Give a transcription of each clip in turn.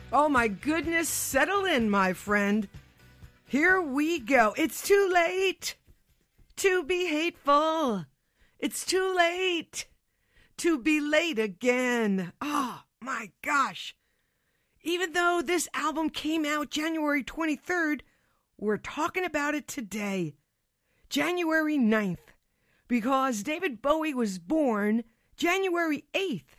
Oh my goodness, settle in, my friend. Here we go. It's too late to be hateful. It's too late to be late again. Oh my gosh. Even though this album came out January 23rd, we're talking about it today, January 9th, because David Bowie was born January 8th,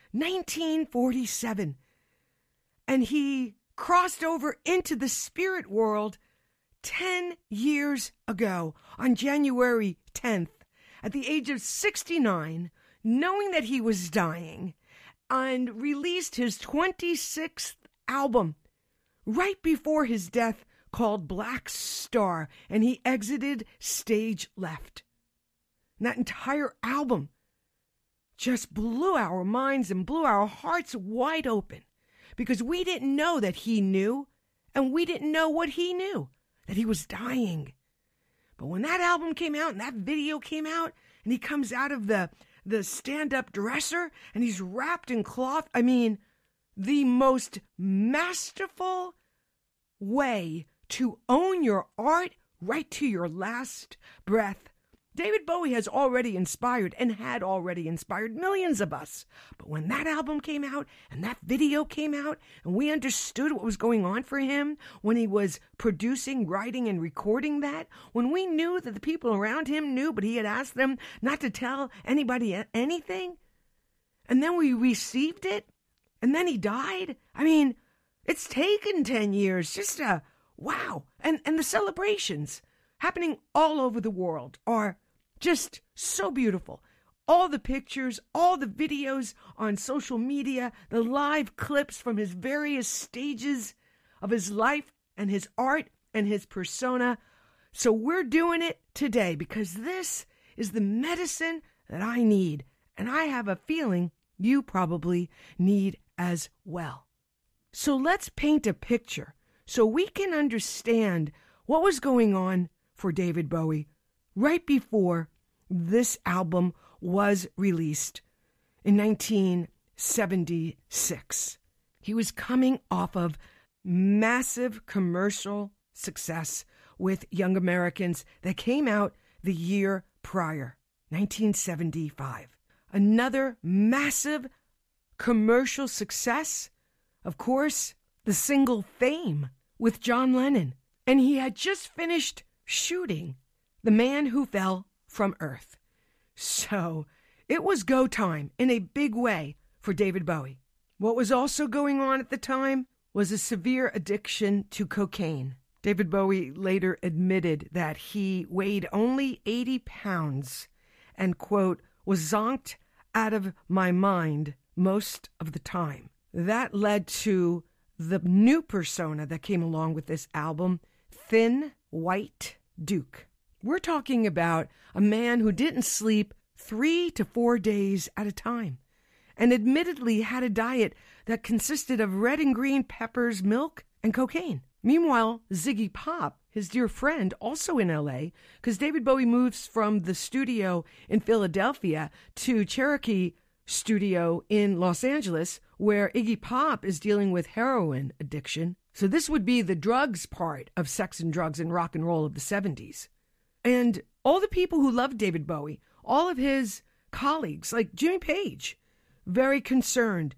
1947. And he crossed over into the spirit world 10 years ago on January 10th at the age of 69, knowing that he was dying, and released his 26th album right before his death called Black Star, and he exited stage left. And that entire album just blew our minds and blew our hearts wide open. Because we didn't know that he knew, and we didn't know what he knew, that he was dying. But when that album came out and that video came out, and he comes out of the stand-up dresser, and he's wrapped in cloth, I mean, the most masterful way to own your art right to your last breath. David Bowie has already inspired and had already inspired millions of us. But when that album came out and that video came out and we understood what was going on for him, when he was producing, writing, and recording that, when we knew that the people around him knew, but he had asked them not to tell anybody anything, and then we received it, and then he died. I mean, it's taken 10 years. Just wow. And the celebrations happening all over the world are just so beautiful. All the pictures, all the videos on social media, the live clips from his various stages of his life and his art and his persona. So we're doing it today because this is the medicine that I need, and I have a feeling you probably need as well. So let's paint a picture so we can understand what was going on for David Bowie right before this album was released in 1976. He was coming off of massive commercial success with Young Americans that came out the year prior, 1975. Another massive commercial success, of course, the single Fame with John Lennon. And he had just finished shooting The Man Who Fell from Earth. So it was go time in a big way for David Bowie. What was also going on at the time was a severe addiction to cocaine. David Bowie later admitted that he weighed only 80 pounds and, quote, was zonked out of my mind most of the time. That led to the new persona that came along with this album, Thin White Duke. We're talking about a man who didn't sleep 3 to 4 days at a time and admittedly had a diet that consisted of red and green peppers, milk, and cocaine. Meanwhile, Ziggy Pop, his dear friend, also in L.A., because David Bowie moves from the studio in Philadelphia to Cherokee Studio in Los Angeles, where Iggy Pop is dealing with heroin addiction. So this would be the drugs part of sex and drugs and rock and roll of the 70s. And all the people who loved David Bowie, all of his colleagues, like Jimmy Page, very concerned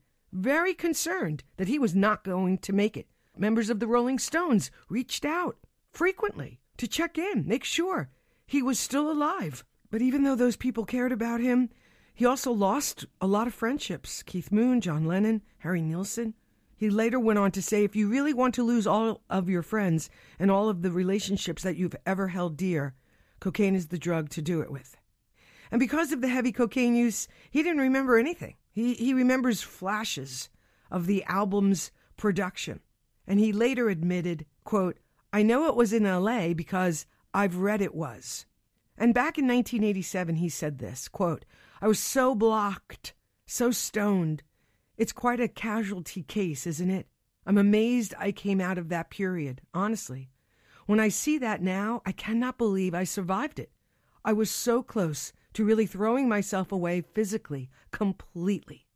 that he was not going to make it. Members of the Rolling Stones reached out frequently to check in, make sure he was still alive. But even though those people cared about him, he also lost a lot of friendships. Keith Moon, John Lennon, Harry Nilsson. He later went on to say, if you really want to lose all of your friends and all of the relationships that you've ever held dear, cocaine is the drug to do it with. And because of the heavy cocaine use, he didn't remember anything. He remembers flashes of the album's production. And he later admitted, quote, I know it was in L.A. because I've read it was. And back in 1987, he said this, quote, I was so blocked, so stoned. It's quite a casualty case, isn't it? I'm amazed I came out of that period, honestly. When I see that now, I cannot believe I survived it. I was so close to really throwing myself away physically, completely.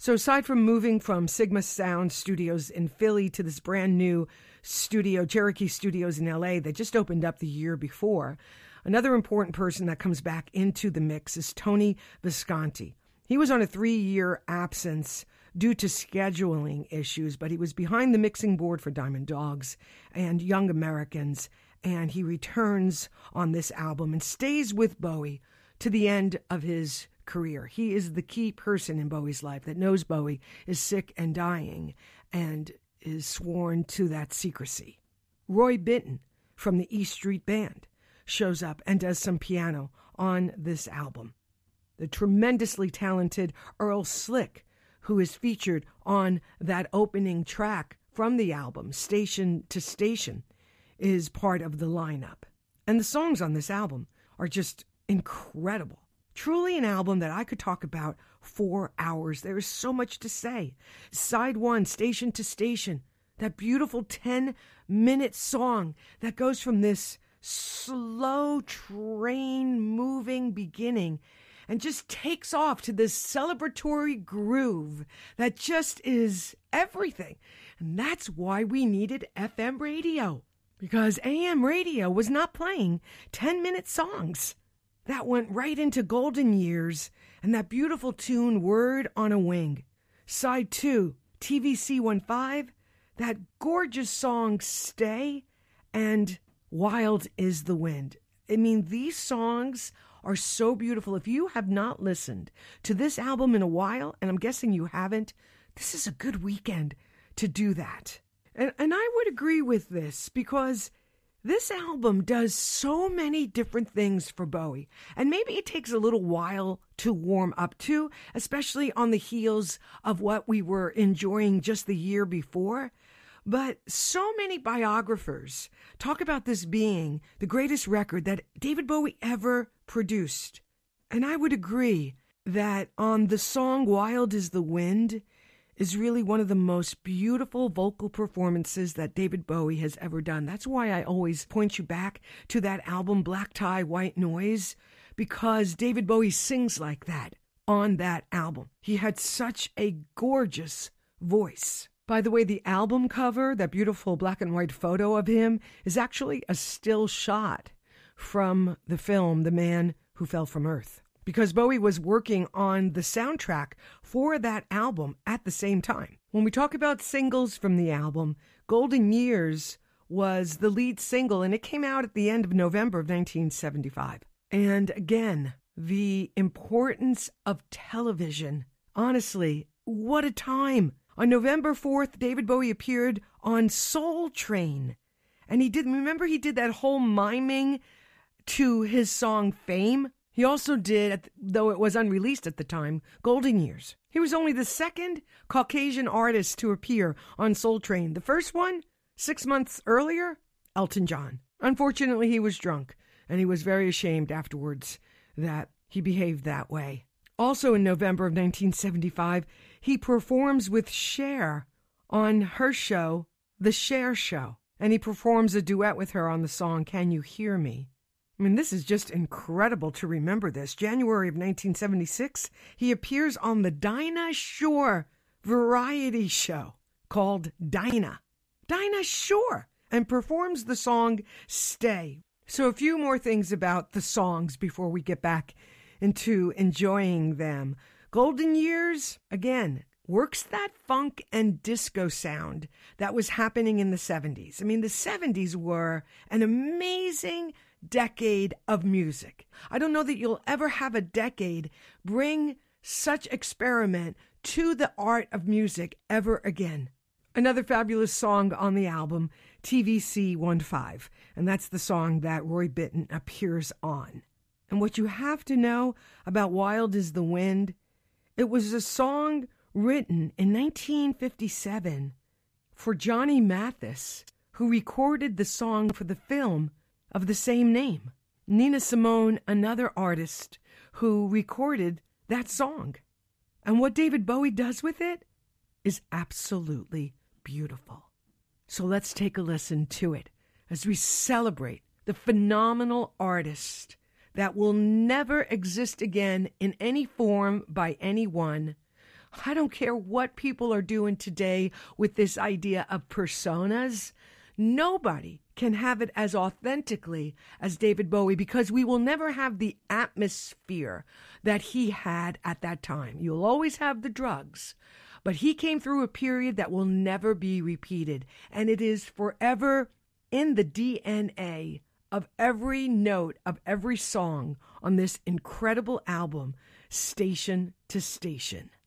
So aside from moving from Sigma Sound Studios in Philly to this brand new studio, Cherokee Studios in LA, that just opened up the year before, another important person that comes back into the mix is Tony Visconti. He was on a 3-year absence due to scheduling issues, but he was behind the mixing board for Diamond Dogs and Young Americans, and he returns on this album and stays with Bowie to the end of his career. He is the key person in Bowie's life that knows Bowie is sick and dying and is sworn to that secrecy. Roy Bittan from the E Street Band shows up and does some piano on this album. The tremendously talented Earl Slick, who is featured on that opening track from the album, Station to Station, is part of the lineup. And the songs on this album are just incredible. Truly an album that I could talk about for hours. There is so much to say. Side 1, Station to Station, that beautiful 10-minute song that goes from this slow train moving beginning and just takes off to this celebratory groove that just is everything. And that's why we needed FM radio, because AM radio was not playing 10-minute songs. That went right into Golden Years and that beautiful tune, Word on a Wing. Side 2, TVC-15, that gorgeous song, Stay, and Wild is the Wind. I mean, these songs are so beautiful. If you have not listened to this album in a while, and I'm guessing you haven't, this is a good weekend to do that. And I would agree with this because this album does so many different things for Bowie, and maybe it takes a little while to warm up to, especially on the heels of what we were enjoying just the year before. But so many biographers talk about this being the greatest record that David Bowie ever produced. And I would agree that on the song Wild is the Wind is really one of the most beautiful vocal performances that David Bowie has ever done. That's why I always point you back to that album, Black Tie, White Noise, because David Bowie sings like that on that album. He had such a gorgeous voice. By the way, the album cover, that beautiful black and white photo of him, is actually a still shot from the film The Man Who Fell from Earth, because Bowie was working on the soundtrack for that album at the same time. When we talk about singles from the album, Golden Years was the lead single, and it came out at the end of November of 1975. And again, the importance of television. Honestly, what a time. On November 4th, David Bowie appeared on Soul Train. And he did that whole miming to his song Fame? He also did, though it was unreleased at the time, Golden Years. He was only the second Caucasian artist to appear on Soul Train. The first one, 6 months earlier, Elton John. Unfortunately, he was drunk, and he was very ashamed afterwards that he behaved that way. Also in November of 1975, he performs with Cher on her show, The Cher Show. And he performs a duet with her on the song Can You Hear Me? I mean, this is just incredible to remember this. January of 1976, he appears on the Dinah Shore variety show called Dinah Shore, and performs the song Stay. So a few more things about the songs before we get back into enjoying them. Golden Years, again, works that funk and disco sound that was happening in the 70s. I mean, the 70s were an amazing decade of music. I don't know that you'll ever have a decade bring such experiment to the art of music ever again. Another fabulous song on the album, TVC-15, and that's the song that Roy Bittan appears on. And what you have to know about Wild is the Wind, it was a song written in 1957 for Johnny Mathis, who recorded the song for the film of the same name. Nina Simone, another artist who recorded that song. And what David Bowie does with it is absolutely beautiful. So let's take a listen to it as we celebrate the phenomenal artist that will never exist again in any form by anyone, I don't care what people are doing today with this idea of personas. Nobody can have it as authentically as David Bowie, because we will never have the atmosphere that he had at that time. You'll always have the drugs, but he came through a period that will never be repeated, and it is forever in the DNA of every note of every song on this incredible album, Station to Station.